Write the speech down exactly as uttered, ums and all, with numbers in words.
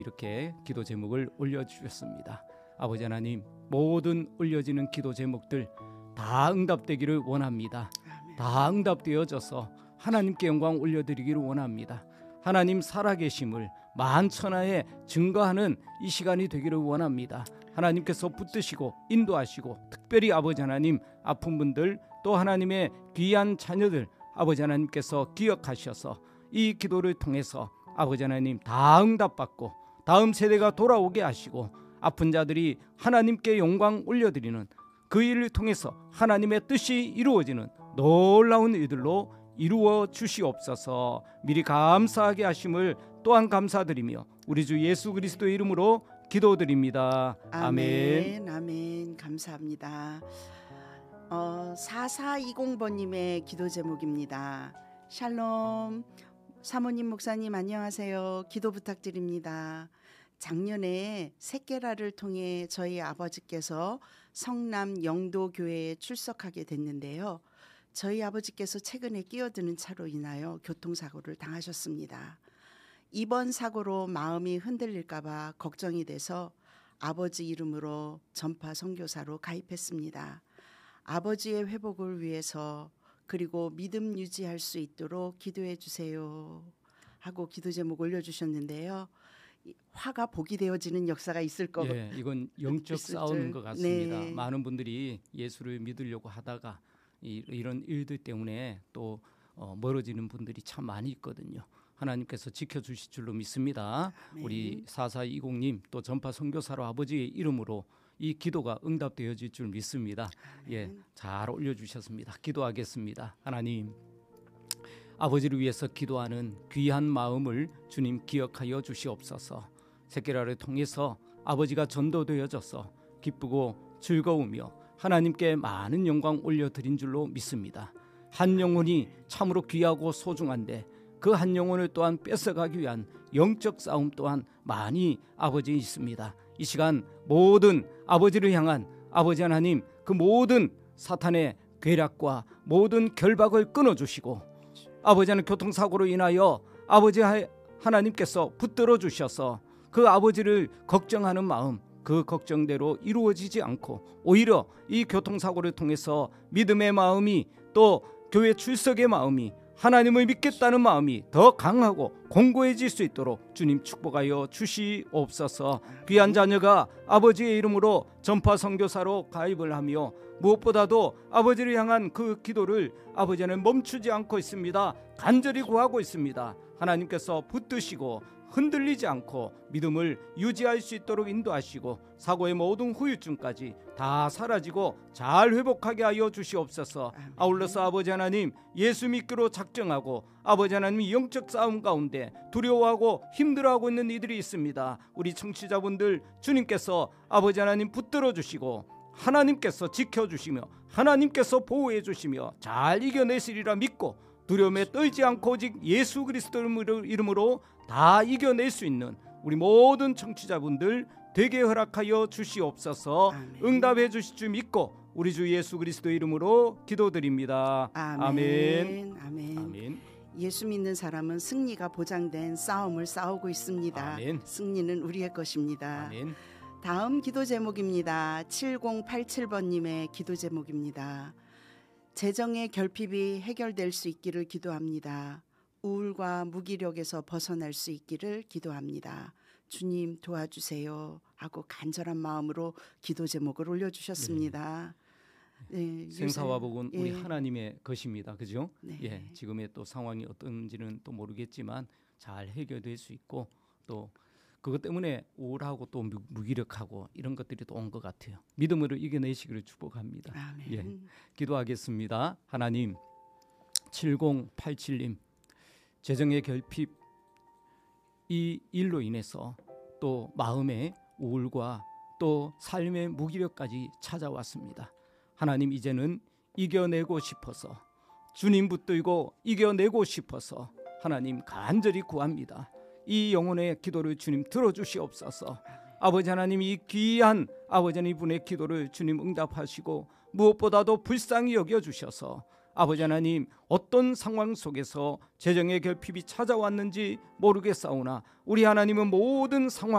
이렇게 기도 제목을 올려주셨습니다. 아버지 하나님, 모든 올려지는 기도 제목들 다 응답되기를 원합니다. 다 응답되어져서 하나님께 영광 올려드리기를 원합니다. 하나님 살아계심을 만천하에 증거하는 이 시간이 되기를 원합니다. 하나님께서 붙드시고 인도하시고, 특별히 아버지 하나님 아픈 분들, 또 하나님의 귀한 자녀들 아버지 하나님께서 기억하셔서 이 기도를 통해서 아버지 하나님 다 응답받고 다음 세대가 돌아오게 하시고, 아픈 자들이 하나님께 영광 올려드리는 그 일을 통해서 하나님의 뜻이 이루어지는 놀라운 일들로 이루어 주시옵소서. 미리 감사하게 하심을 또한 감사드리며 우리 주 예수 그리스도의 이름으로 기도드립니다. 아멘. 아멘. 아멘. 감사합니다. 어, 사사이공 번님의 기도 제목입니다. 샬롬. 사모님, 목사님 안녕하세요. 기도 부탁드립니다. 작년에 새케라를 통해 저희 아버지께서 성남 영도교회에 출석하게 됐는데요. 저희 아버지께서 최근에 끼어드는 차로 인하여 교통사고를 당하셨습니다. 이번 사고로 마음이 흔들릴까 봐 걱정이 돼서 아버지 이름으로 전파 선교사로 가입했습니다. 아버지의 회복을 위해서, 그리고 믿음 유지할 수 있도록 기도해 주세요 하고 기도 제목 올려주셨는데요. 화가 복이 되어지는 역사가 있을 거. 예, 이건 영적 싸움인 것 같습니다. 네. 많은 분들이 예수를 믿으려고 하다가 이, 이런 일들 때문에 또 어, 멀어지는 분들이 참 많이 있거든요. 하나님께서 지켜주실 줄로 믿습니다. 아멘. 우리 사사이공님 또 전파 선교사로 아버지의 이름으로 이 기도가 응답되어질 줄 믿습니다. 아멘. 예, 잘 올려주셨습니다. 기도하겠습니다. 하나님, 아버지를 위해서 기도하는 귀한 마음을 주님 기억하여 주시옵소서. 새케라를 통해서 아버지가 전도되어져서 기쁘고 즐거우며 하나님께 많은 영광 올려드린 줄로 믿습니다. 한 영혼이 참으로 귀하고 소중한데 그 한 영혼을 또한 뺏어가기 위한 영적 싸움 또한 많이 아버지 있습니다. 이 시간 모든 아버지를 향한 아버지 하나님, 그 모든 사탄의 괴략과 모든 결박을 끊어주시고, 아버지는 교통사고로 인하여 아버지 하나님께서 붙들어 주셔서 그 아버지를 걱정하는 마음, 그 걱정대로 이루어지지 않고 오히려 이 교통사고를 통해서 믿음의 마음이, 또 교회 출석의 마음이, 하나님을 믿겠다는 마음이 더 강하고 공고해질 수 있도록 주님 축복하여 주시옵소서. 귀한 자녀가 아버지의 이름으로 전파 선교사로 가입을 하며 무엇보다도 아버지를 향한 그 기도를 아버지는 멈추지 않고 있습니다. 간절히 구하고 있습니다. 하나님께서 붙드시고 흔들리지 않고 믿음을 유지할 수 있도록 인도하시고 사고의 모든 후유증까지 다 사라지고 잘 회복하게 하여 주시옵소서. 아울러서 아버지 하나님, 예수 믿기로 작정하고 아버지 하나님이 영적 싸움 가운데 두려워하고 힘들어하고 있는 이들이 있습니다. 우리 청취자분들 주님께서 아버지 하나님 붙들어 주시고 하나님께서 지켜주시며 하나님께서 보호해 주시며 잘 이겨내시리라 믿고 두려움에 떨지 않고 오직 예수 그리스도 이름으로 다 이겨낼 수 있는 우리 모든 청취자분들 되게 허락하여 주시옵소서. 아멘. 응답해 주실 줄 믿고 우리 주 예수 그리스도 이름으로 기도드립니다. 아멘. 아멘. 아멘. 아멘. 예수 믿는 사람은 승리가 보장된 싸움을 싸우고 있습니다. 아멘. 승리는 우리의 것입니다. 아멘. 다음 기도 제목입니다. 칠공팔칠 번님의 기도 제목입니다. 재정의 결핍이 해결될 수 있기를 기도합니다. 우울과 무기력에서 벗어날 수 있기를 기도합니다. 주님 도와주세요 하고 간절한 마음으로 기도 제목을 올려주셨습니다. 네. 네, 생사화복은 예. 우리 하나님의 것입니다. 그죠? 네. 예, 지금의 또 상황이 어떤지는 또 모르겠지만 잘 해결될 수 있고, 또 그것 때문에 우울하고 또 무기력하고 이런 것들이 또 온 것 같아요. 믿음으로 이겨내시기를 축복합니다. 아멘. 예, 기도하겠습니다. 하나님, 칠공팔칠님 재정의 결핍, 이 일로 인해서 또 마음의 우울과 또 삶의 무기력까지 찾아왔습니다. 하나님, 이제는 이겨내고 싶어서, 주님 붙들고 이겨내고 싶어서 하나님 간절히 구합니다. 이 영혼의 기도를 주님 들어주시옵소서. 아버지 하나님, 이 귀한 아버지 하나님 분의 기도를 주님 응답하시고 무엇보다도 불쌍히 여겨주셔서 아버지 하나님, 어떤 상황 속에서 재정의 결핍이 찾아왔는지 모르겠사오나 우리 하나님은 모든 상황